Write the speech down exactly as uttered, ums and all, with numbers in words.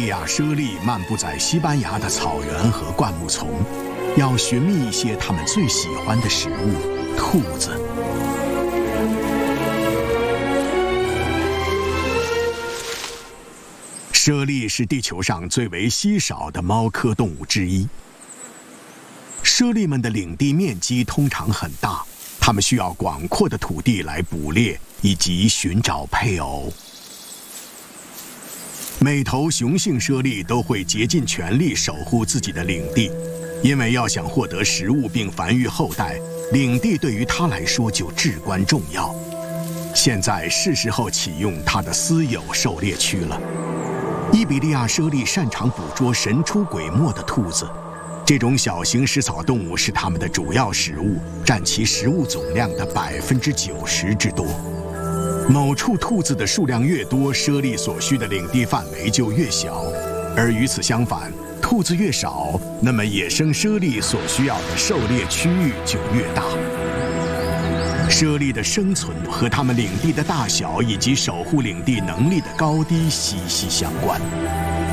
亚猞猁漫步在西班牙的草原和灌木丛，要寻觅一些它们最喜欢的食物——兔子。猞猁是地球上最为稀少的猫科动物之一。猞猁们的领地面积通常很大，它们需要广阔的土地来捕猎以及寻找配偶。每头雄性猞猁都会竭尽全力守护自己的领地，因为要想获得食物并繁育后代，领地对于它来说就至关重要。现在是时候启用它的私有狩猎区了。伊比利亚猞猁擅长捕捉神出鬼没的兔子，这种小型食草动物是它们的主要食物，占其食物总量的百分之九十之多。某处兔子的数量越多，猞猁所需的领地范围就越小，而与此相反，兔子越少，那么野生猞猁所需要的狩猎区域就越大。猞猁的生存和它们领地的大小以及守护领地能力的高低息息相关。